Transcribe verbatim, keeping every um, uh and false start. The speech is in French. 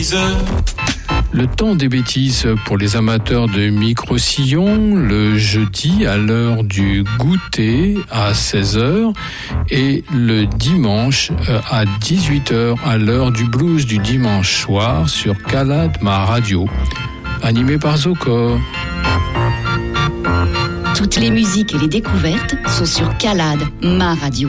Le temps des bêtises pour les amateurs de micro-sillons, le jeudi à l'heure du goûter à seize heures et le dimanche à dix-huit heures à l'heure du blues du dimanche soir sur Calade, ma radio, animé par Zocor. Toutes les musiques et les découvertes sont sur Calade, ma radio.